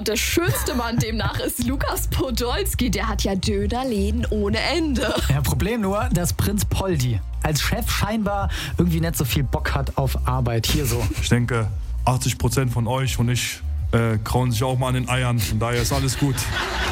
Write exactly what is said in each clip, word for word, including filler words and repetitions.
und der schönste Mann demnach ist Lukas Podolski. Der hat ja Dönerläden ohne Ende. Ja, Problem nur, dass Prinz Poldi als Chef scheinbar irgendwie nicht so viel Bock hat auf Arbeit. Hier so. Ich denke, achtzig Prozent von euch und ich äh, krauen sich auch mal an den Eiern. Von daher ist alles gut.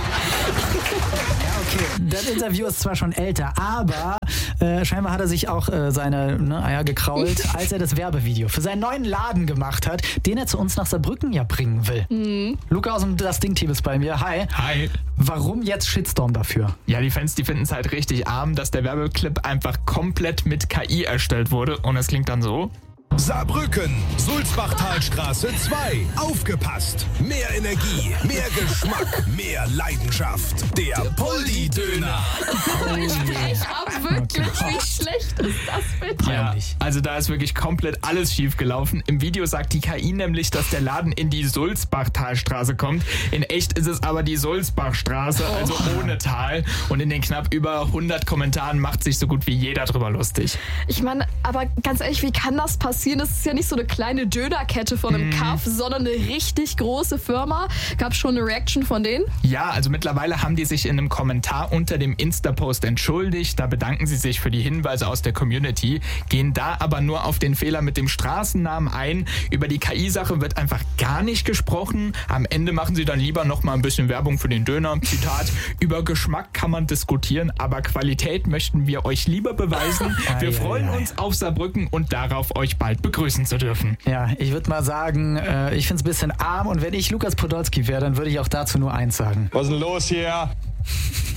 Okay, das Interview ist zwar schon älter, aber äh, scheinbar hat er sich auch äh, seine ne, Eier gekrault, als er das Werbevideo für seinen neuen Laden gemacht hat, den er zu uns nach Saarbrücken ja bringen will. Mhm. Luca aus dem Das Ding-Team ist bei mir. Hi. Hi. Warum jetzt Shitstorm dafür? Ja, die Fans, die finden es halt richtig arm, dass der Werbeclip einfach komplett mit K I erstellt wurde und es klingt dann so. Saarbrücken, Sulzbachtalstraße zwei. Aufgepasst! Mehr Energie, mehr Geschmack, mehr Leidenschaft. Der Poldi-Döner. Ich brech ab, wirklich. Wie schlecht ist das bitte? Ja, also da ist wirklich komplett alles schief gelaufen. Im Video sagt die K I nämlich, dass der Laden in die Sulzbachtalstraße kommt. In echt ist es aber die Sulzbachstraße, oh. also ohne Tal. Und in den knapp über hundert Kommentaren macht sich so gut wie jeder drüber lustig. Ich meine, aber ganz ehrlich, wie kann das passieren? Das ist ja nicht so eine kleine Dönerkette von einem mm. Kaff, sondern eine richtig große Firma. Gab es schon eine Reaction von denen? Ja, also mittlerweile haben die sich in einem Kommentar unter dem Insta-Post entschuldigt. Da bedanken sie sich für die Hinweise aus der Community, gehen da aber nur auf den Fehler mit dem Straßennamen ein. Über die K I-Sache wird einfach gar nicht gesprochen. Am Ende machen sie dann lieber noch mal ein bisschen Werbung für den Döner. Zitat, über Geschmack kann man diskutieren, aber Qualität möchten wir euch lieber beweisen. Wir freuen uns auf Saarbrücken und darauf, euch bald begrüßen zu dürfen. Ja, ich würde mal sagen, äh, ich finde es ein bisschen arm und wenn ich Lukas Podolski wäre, dann würde ich auch dazu nur eins sagen. Was ist denn los hier?